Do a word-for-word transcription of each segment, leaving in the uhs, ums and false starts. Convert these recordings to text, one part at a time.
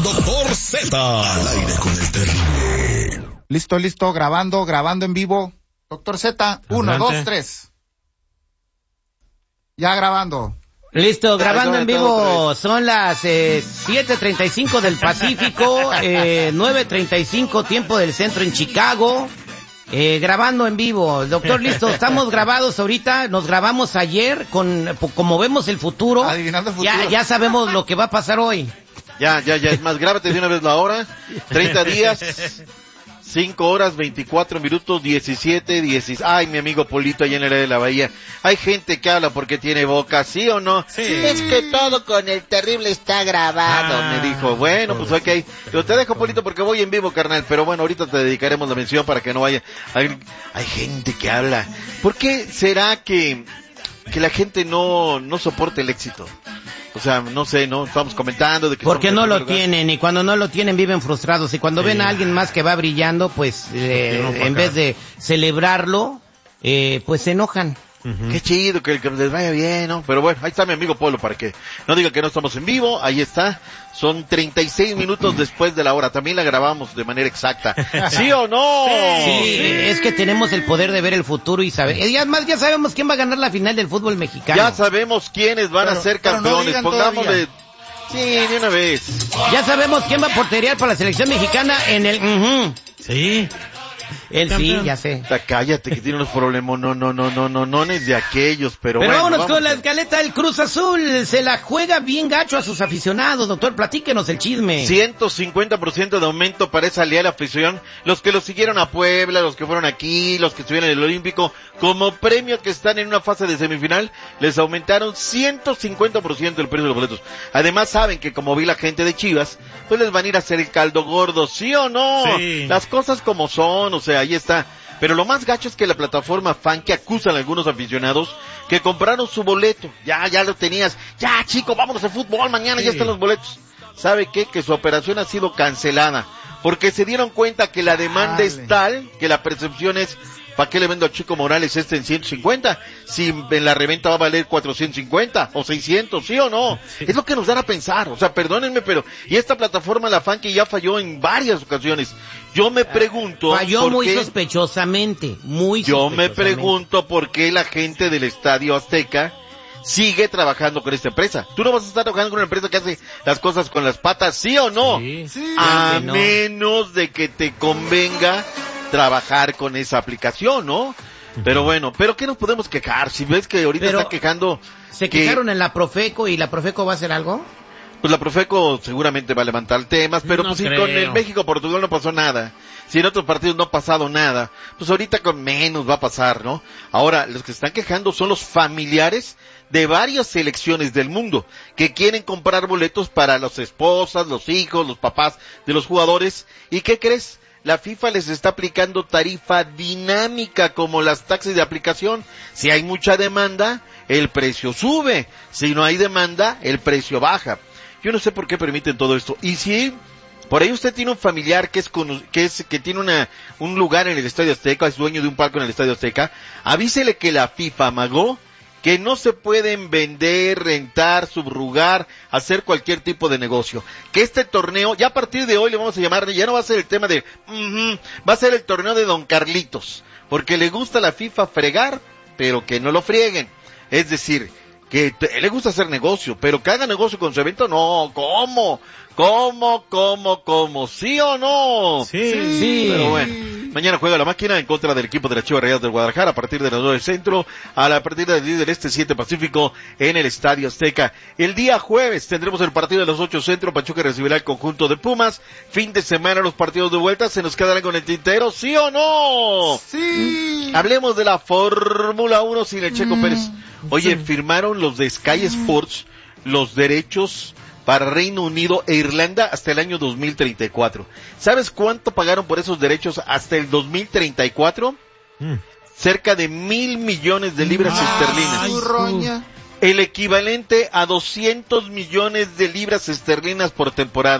doctor Z. Al aire con el terrible. Listo, listo, grabando, grabando en vivo. doctor Z, uno, dos, tres. Ya grabando. Listo, grabando en vivo. Son las eh, siete treinta y cinco del Pacífico, eh, nueve treinta y cinco tiempo del centro en Chicago. Eh, grabando en vivo. Doctor, listo, estamos grabados ahorita. Nos grabamos ayer con, como vemos el futuro. Adivinando el futuro. Ya, ya sabemos lo que va a pasar hoy. Ya, ya, ya, es más, grábate de una vez la hora. treinta días, cinco horas, veinticuatro minutos, diecisiete, dieciséis. Ay, mi amigo Polito allá en el área de la Bahía. Hay gente que habla porque tiene boca, ¿sí o no? Sí. Es que todo con el terrible está grabado, Ah, me dijo. Bueno, pues ok. Pero te dejo, Polito, porque voy en vivo, carnal. Pero bueno, ahorita te dedicaremos la mención para que no vaya. Hay, hay gente que habla. ¿Por qué será que, que la gente no, no soporta el éxito? O sea, no sé, ¿no? Estamos comentando de que... Porque no lo tienen, y cuando no lo tienen viven frustrados, y cuando sí. ven a alguien más que va brillando, pues eh, en vez de celebrarlo, eh, pues se enojan. Uh-huh. Qué chido, que, que les vaya bien, ¿no? Pero bueno, ahí está mi amigo Polo para que no diga que no estamos en vivo. Ahí está, son treinta y seis minutos después de la hora. También la grabamos de manera exacta. ¿Sí o no? Sí, sí, es que tenemos el poder de ver el futuro y saber. Y además ya sabemos quién va a ganar la final del fútbol mexicano. Ya sabemos quiénes van pero, a ser campeones. No pongámosle... Sí, de una vez. Ya sabemos quién va a porterear para la selección mexicana en el... Uh-huh. Sí. Él campeón. Sí, ya sé. Cállate que tiene unos problemas, no, no, no, no, no, no, es de aquellos, pero, pero bueno. vámonos vamos con la escaleta del Cruz Azul, se la juega bien gacho a sus aficionados, doctor, platíquenos el chisme. ciento cincuenta por ciento de aumento para esa leal afición, los que lo siguieron a Puebla, los que fueron aquí, los que estuvieron en el Olímpico, como premio que están en una fase de semifinal, les aumentaron ciento cincuenta por ciento el precio de los boletos. Además saben que como vi la gente de Chivas, pues les van a ir a hacer el caldo gordo, ¿sí o no? Sí. Las cosas como son, o sea, ahí está. Pero lo más gacho es que la plataforma Fan, que acusan a algunos aficionados que compraron su boleto, ya, ya lo tenías, ya chico, vámonos al fútbol, mañana sí. Ya están los boletos. ¿Sabe qué? Que su operación ha sido cancelada, porque se dieron cuenta que la demanda Dale. es tal, que la percepción es, ¿para qué le vendo a Chico Morales este en ciento cincuenta? Si en la reventa va a valer cuatrocientos cincuenta o seiscientos, ¿sí o no? Sí. Es lo que nos dan a pensar, o sea, perdónenme, pero, y esta plataforma, la Fan, que ya falló en varias ocasiones, yo me pregunto... Falló por muy qué, sospechosamente, muy Yo sospechosamente. me pregunto por qué la gente del Estadio Azteca sigue trabajando con esta empresa. Tú no vas a estar trabajando con una empresa que hace las cosas con las patas, ¿sí o no? Sí. Sí. A no. menos de que te convenga trabajar con esa aplicación, ¿no? Pero bueno, ¿pero qué nos podemos quejar? Si ves que ahorita pero están quejando... ¿Se que, quejaron en la Profeco y la Profeco va a hacer algo? Pues la Profeco seguramente va a levantar temas, pero no pues si creo. con el México-Portugal no pasó nada, si en otros partidos no ha pasado nada, pues ahorita con menos va a pasar, ¿no? Ahora, los que se están quejando son los familiares de varias selecciones del mundo que quieren comprar boletos para las esposas, los hijos, los papás de los jugadores. ¿Y qué crees? La FIFA les está aplicando tarifa dinámica como las taxis de aplicación. Si hay mucha demanda, el precio sube. Si no hay demanda, el precio baja. Yo no sé por qué permiten todo esto. Y si por ahí usted tiene un familiar que es con, que es que tiene una un lugar en el Estadio Azteca, es dueño de un palco en el Estadio Azteca, avísele que la FIFA amagó que no se pueden vender, rentar, subrugar, hacer cualquier tipo de negocio. Que este torneo, ya a partir de hoy le vamos a llamar, ya no va a ser el tema de, uh-huh, va a ser el torneo de Don Carlitos, porque le gusta a la FIFA fregar, pero que no lo frieguen. Es decir, que te, le gusta hacer negocio, pero que haga negocio con su evento, no, ¿cómo? ¿Cómo, cómo, cómo? ¿Sí o no? Sí, sí. Pero bueno, mañana juega la máquina en contra del equipo de las Chivas Rayadas del Guadalajara a partir de las nueve del centro, a la partir de las diez del este, siete Pacífico en el Estadio Azteca. El día jueves tendremos el partido de los ocho centro, Pachuca recibirá el conjunto de Pumas. Fin de semana los partidos de vuelta, ¿se nos quedarán con el tintero? ¿Sí o no? Sí. Hablemos de la Fórmula uno sin el Checo mm. Pérez. Oye, Sí. firmaron los de Sky Sports los derechos para Reino Unido e Irlanda hasta el año dos mil treinta y cuatro. ¿Sabes cuánto pagaron por esos derechos hasta el dos mil treinta y cuatro? Mm. Cerca de mil millones de libras Ay, esterlinas. roña. El equivalente a doscientos millones de libras esterlinas por temporada.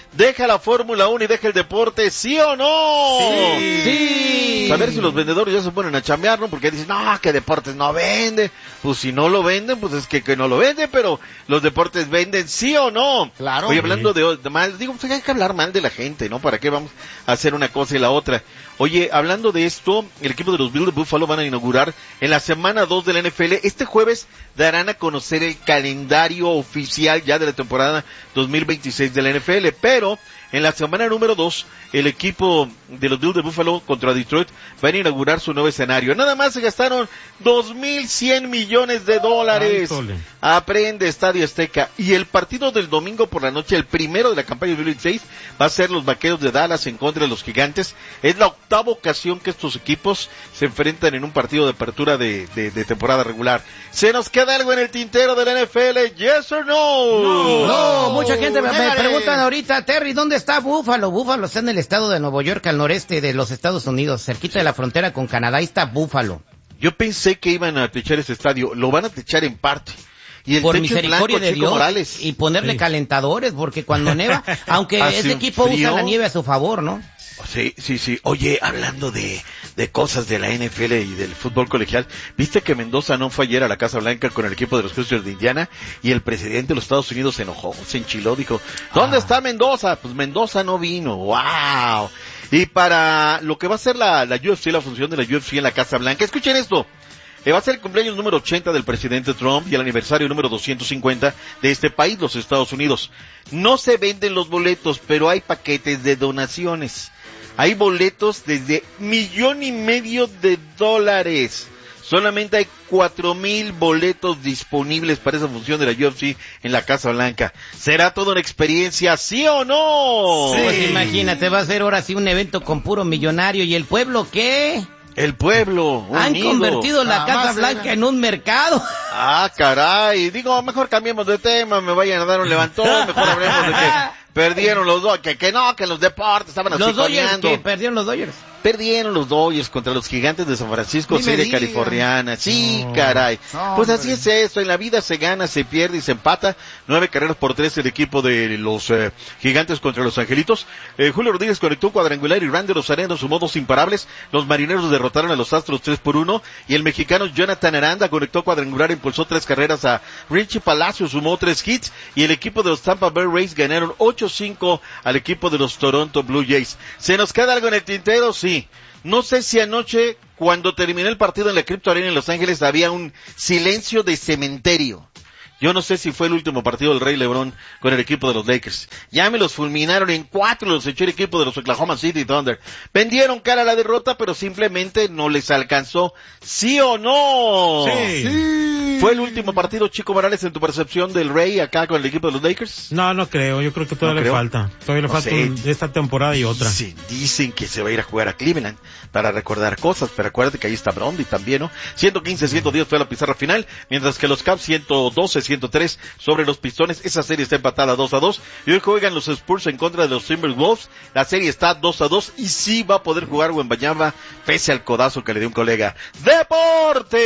deja la Fórmula uno y deja el deporte, ¿sí o no? Sí. sí. A ver si los vendedores ya se ponen a chambear, ¿no? Porque dicen, no, que deportes no vende. Pues si no lo venden, pues es que, que no lo venden, pero los deportes venden, ¿sí o no? Claro. Oye, hablando de, de mal, digo, pues hay que hablar mal de la gente, ¿no? ¿Para qué vamos a hacer una cosa y la otra? Oye, hablando de esto, el equipo de los Bills de Buffalo van a inaugurar en la semana dos de la N F L. Este jueves darán a conocer el calendario oficial ya de la temporada dos mil veintiséis de la N F L, pero en la semana número dos, el equipo de los Bills de Buffalo contra Detroit van a inaugurar su nuevo escenario. Nada más se gastaron dos mil cien millones de dólares. Ay, aprende Estadio Azteca. Y el partido del domingo por la noche, el primero de la campaña de dos mil veintiséis, va a ser los Vaqueros de Dallas en contra de los Gigantes. Es la octava ocasión que estos equipos se enfrentan en un partido de apertura de, de, de temporada regular. ¿Se nos queda algo en el tintero de la N F L? ¿Yes or no? No, no mucha gente me, me preguntan ahorita, Terry, ¿dónde está Buffalo? Buffalo está en el estado de Nueva York, al noreste de los Estados Unidos, cerquita de la frontera con Canadá. Ahí está Buffalo. Yo pensé que iban a techar ese estadio. Lo van a techar en parte. Y el por techo misericordia blanco, de Chico Dios, Morales. y ponerle sí. calentadores, porque cuando neva, aunque ese equipo frío. usa la nieve a su favor, ¿no? Sí, sí, sí. Oye, hablando de, de cosas de la N F L y del fútbol colegial, ¿viste que Mendoza no fue ayer a la Casa Blanca con el equipo de los Crusaders de Indiana? Y el presidente de los Estados Unidos se enojó, se enchiló, dijo, ¿dónde ah. está Mendoza? Pues Mendoza no vino. ¡Wow! Y para lo que va a ser la, la U F C, la función de la U F C en la Casa Blanca, escuchen esto. Eh, va a ser el cumpleaños número ochenta del presidente Trump y el aniversario número doscientos cincuenta de este país, los Estados Unidos. No se venden los boletos, pero hay paquetes de donaciones. Hay boletos desde millón y medio de dólares. Solamente hay cuatro mil boletos disponibles para esa función de la U F C en la Casa Blanca. ¿Será toda una experiencia, sí o no? Sí. Pues imagínate, va a ser ahora sí un evento con puro millonario. ¿Y el pueblo qué? El pueblo unido. Han convertido la Casa Jamás Blanca era. en un mercado. Ah, caray. Digo, mejor cambiemos de tema, me vayan a dar un levantón, mejor hablemos de que perdieron los dos, que, que no, que los deportes estaban Los Dodgers, asiconeando. que perdieron los Dodgers. Perdieron los Dodgers contra los Gigantes de San Francisco, serie californiana. Sí, no, caray. No, pues así es esto, en la vida se gana, se pierde y se empata. Nueve carreras por tres el equipo de los eh, Gigantes contra los Angelitos. Eh, Julio Rodríguez conectó un cuadrangular y Randy Rosarena sumó dos imparables. Los Marineros derrotaron a los Astros tres por uno. Y el mexicano Jonathan Aranda conectó cuadrangular, impulsó tres carreras a Richie Palacio, sumó tres hits. Y el equipo de los Tampa Bay Rays ganaron ocho cinco al equipo de los Toronto Blue Jays. ¿Se nos queda algo en el tintero? Sí. No sé si anoche, cuando terminó el partido en la Crypto Arena en Los Ángeles, había un silencio de cementerio. Yo no sé si fue el último partido del Rey LeBron con el equipo de los Lakers. Ya me los fulminaron en cuatro, los echó el equipo de los Oklahoma City Thunder. Vendieron cara a la derrota, pero simplemente no les alcanzó. ¿Sí o no? Sí. sí. ¿Fue el último partido, Chico Morales, en tu percepción del Rey acá con el equipo de los Lakers? No, no creo. Yo creo que todavía ¿No le creo? falta. Todavía le no falta un, esta temporada y otra. Sí, dicen que se va a ir a jugar a Cleveland para recordar cosas, pero acuérdate que ahí está Brondi también, ¿no? ciento quince, ciento diez fue la pizarra final, mientras que los Cavs ciento doce, ciento tres sobre los Pistones. Esa serie está empatada dos a dos. Y hoy juegan los Spurs en contra de los Timberwolves. La serie está dos a dos y sí va a poder jugar Wembanyama pese al codazo que le dio un colega. ¡Deporte!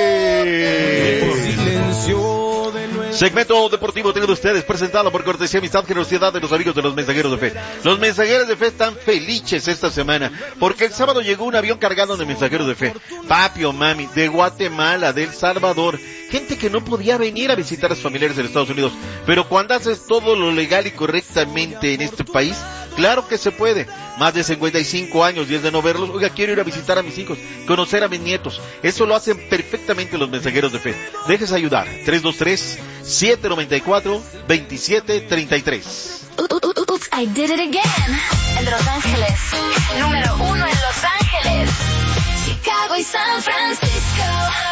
¡Deporte! Segmento deportivo tenido ustedes presentado por cortesía, amistad, generosidad de los amigos de los Mensajeros de Fe. Los Mensajeros de Fe están felices esta semana porque el sábado llegó un avión cargado de Mensajeros de Fe. Papi o mami, de Guatemala, de El Salvador, gente que no podía venir a visitar a sus familiares en Estados Unidos. Pero cuando haces todo lo legal y correctamente en este país, claro que se puede. Más de cincuenta y cinco años y es de no verlos. Oiga, quiero ir a visitar a mis hijos, conocer a mis nietos. Eso lo hacen perfectamente los Mensajeros de Fe. Dejes ayudar. tres dos tres, siete nueve cuatro, dos siete tres tres. Oops, I did it again. El de Los Ángeles. Número uno en Los Ángeles. Chicago y San Francisco.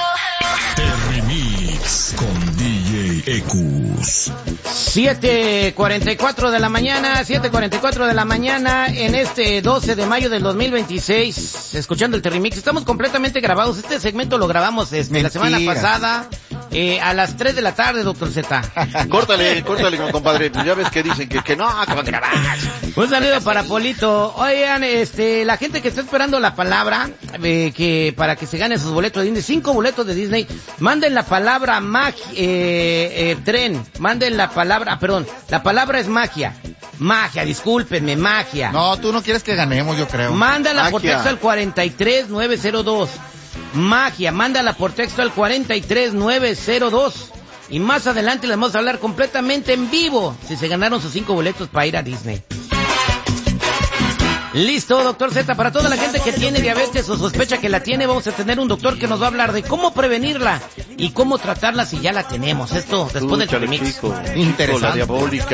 Remix con D J Ecus. siete cuarenta y cuatro de la mañana, siete cuarenta y cuatro de la mañana en este doce de mayo del dos mil veintiséis, escuchando el Terrimix. Estamos completamente grabados. Este segmento lo grabamos este, la semana pasada eh, a las tres de la tarde, doctor Z. Córtale, córtale, compadre. Pues ya ves que dicen que, que no, que van a grabar. Un saludo para Polito. Oigan, este, la gente que está esperando la palabra, eh, que para que se gane sus boletos de Disney, cinco boletos de Disney, manden la palabra magia, eh, eh, tren, manden la palabra, perdón, la palabra es magia. Magia, discúlpenme, magia. No, tú no quieres que ganemos, yo creo. Mándala Magia. por texto al cuarenta y tres nueve cero dos. Magia, mándala por texto al cuarenta y tres nueve cero dos. Y más adelante les vamos a hablar completamente en vivo si se ganaron sus cinco boletos para ir a Disney. Listo, doctor Z, para toda la gente que tiene diabetes o sospecha que la tiene, vamos a tener un doctor que nos va a hablar de cómo prevenirla y cómo tratarla si ya la tenemos. Esto después del Tú, remix. chalequico, Interesante. la diabólica.